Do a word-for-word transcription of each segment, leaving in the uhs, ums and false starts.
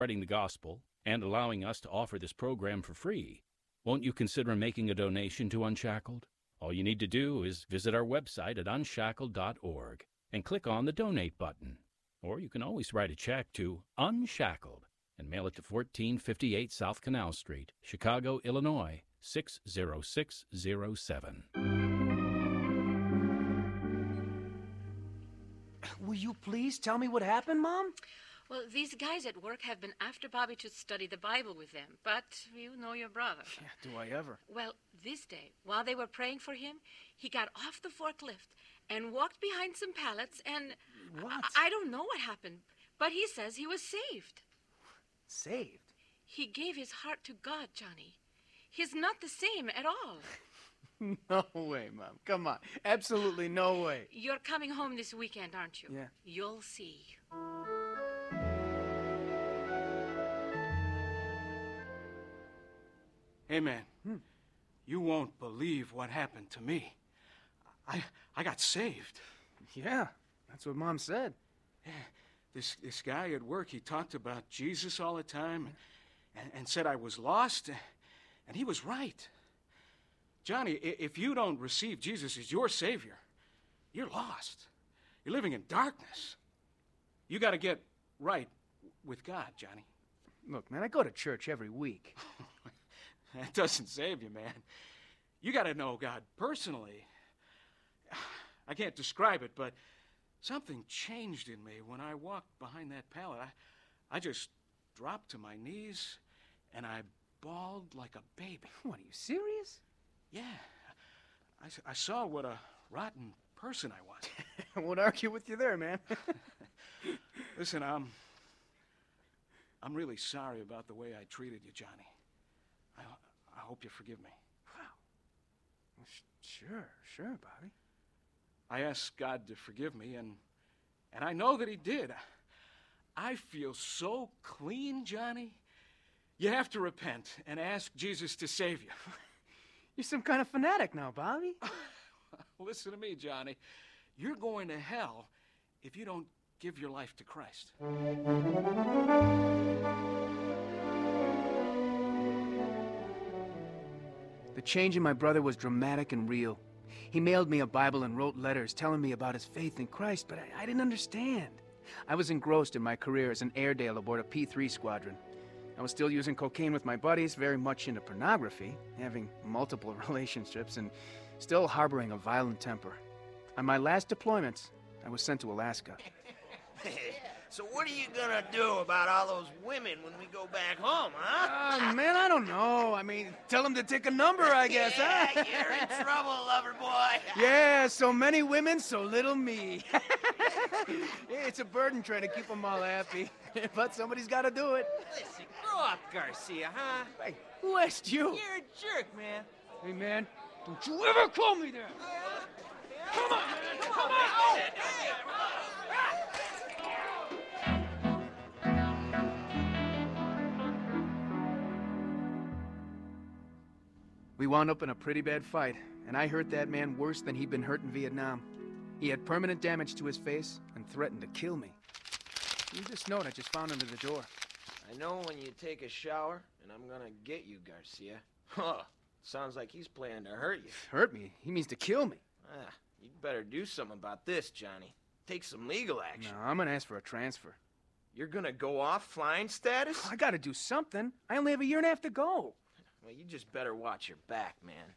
spreading the gospel and allowing us to offer this program for free, won't you consider making a donation to Unshackled? All you need to do is visit our website at unshackled dot org and click on the Donate button. Or you can always write a check to Unshackled and mail it to fourteen fifty-eight South Canal Street, Chicago, Illinois, six zero six zero seven. Will you please tell me what happened, Mom? Well, these guys at work have been after Bobby to study the Bible with them, but you know your brother. Yeah, do I ever? Well, this day, while they were praying for him, he got off the forklift and walked behind some pallets and... What? I, I don't know what happened, but he says he was saved. Saved? He gave his heart to God, Johnny. He's not the same at all. No way, Mom. Come on. Absolutely no way. You're coming home this weekend, aren't you? Yeah. You'll see. Hey, man, Hmm. you won't believe what happened to me. I I got saved. Yeah, that's what Mom said. Yeah, this this guy at work, he talked about Jesus all the time and, and said I was lost, and he was right. Johnny, i- if you don't receive Jesus as your Savior, you're lost. You're living in darkness. You got to get right with God, Johnny. Look, man, I go to church every week. That doesn't save you, man. You got to know God personally. I can't describe it, but something changed in me when I walked behind that pallet. I, I just dropped to my knees, and I bawled like a baby. What, are you serious? Yeah. I, s- I saw what a rotten person I was. I won't argue with you there, man. Listen, I'm... I'm really sorry about the way I treated you, Johnny. I, I hope you forgive me. Wow. Well, sh- sure, sure, Bobby. I asked God to forgive me, and and I know that he did. I feel so clean, Johnny. You have to repent and ask Jesus to save you. You're some kind of fanatic now, Bobby. Listen to me, Johnny. You're going to hell if you don't give your life to Christ. The change in my brother was dramatic and real. He mailed me a Bible and wrote letters telling me about his faith in Christ, but I, I didn't understand. I was engrossed in my career as an Airedale aboard a P three squadron. I was still using cocaine with my buddies, very much into pornography, having multiple relationships, and still harboring a violent temper. On my last deployments, I was sent to Alaska. So what are you gonna do about all those women when we go back home, huh? Uh, man, I don't know. I mean, tell them to take a number, I guess, yeah, huh? You're in trouble, lover boy. Yeah, so many women, so little me. It's a burden trying to keep them all happy, but somebody's got to do it. Listen, grow up, Garcia, huh? Hey, who asked you? You're a jerk, man. Hey, man, don't you ever call me that. Come on, man. Come on, man. We wound up in a pretty bad fight, and I hurt that man worse than he'd been hurt in Vietnam. He had permanent damage to his face and threatened to kill me. Read this note I just found under the door. I know when you take a shower, and I'm gonna get you, Garcia. Huh. Sounds like he's planning to hurt you. Hurt me? He means to kill me. Ah, you'd better do something about this, Johnny. Take some legal action. No, I'm gonna ask for a transfer. You're gonna go off flying status? I gotta do something. I only have a year and a half to go. Well, you just better watch your back, man.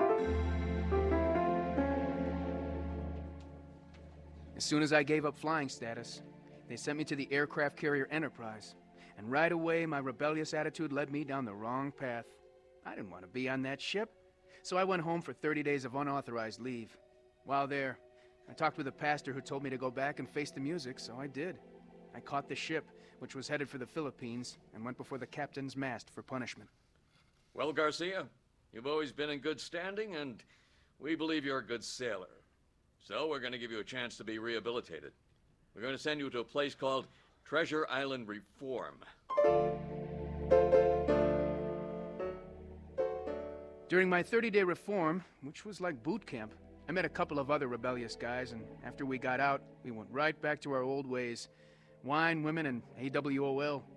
As soon as I gave up flying status, they sent me to the aircraft carrier Enterprise. And right away, my rebellious attitude led me down the wrong path. I didn't want to be on that ship, so I went home for thirty days of unauthorized leave. While there, I talked with a pastor who told me to go back and face the music, so I did. I caught the ship, which was headed for the Philippines, and went before the captain's mast for punishment. Well, Garcia, you've always been in good standing, and we believe you're a good sailor. So we're going to give you a chance to be rehabilitated. We're going to send you to a place called Treasure Island Reform. During my thirty-day reform, which was like boot camp, I met a couple of other rebellious guys, and after we got out, we went right back to our old ways. Wine, women, and A W O L.